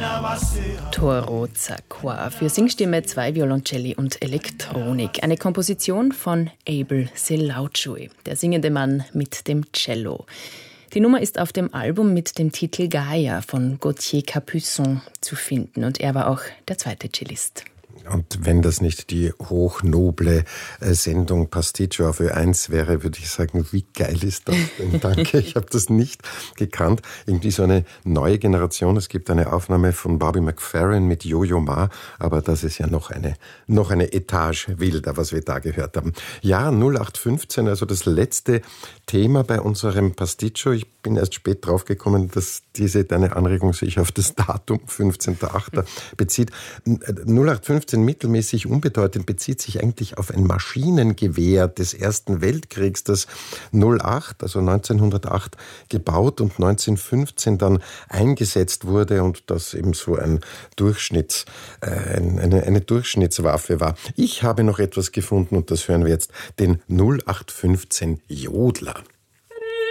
Toro Zacqua für Singstimme, 2 Violoncelli und Elektronik. Eine Komposition von Abel Selauchui, der singende Mann mit dem Cello. Die Nummer ist auf dem Album mit dem Titel Gaia von Gauthier Capuçon zu finden und er war auch der zweite Cellist. Und wenn das nicht die hochnoble Sendung Pasticcio auf Ö1 wäre, würde ich sagen, wie geil ist das denn? Danke, ich habe das nicht gekannt. Irgendwie so eine neue Generation. Es gibt eine Aufnahme von Bobby McFerrin mit Yo-Yo Ma, aber das ist ja noch eine Etage wilder, was wir da gehört haben. Ja, 0815, also das letzte Thema bei unserem Pasticcio. Ich bin erst spät draufgekommen, dass deine Anregung sich auf das Datum 15.8. bezieht. 0815 mittelmäßig unbedeutend bezieht sich eigentlich auf ein Maschinengewehr des Ersten Weltkriegs, das 1908 gebaut und 1915 dann eingesetzt wurde und das eben so eine Durchschnittswaffe war. Ich habe noch etwas gefunden und das hören wir jetzt, den 0815 Jodler.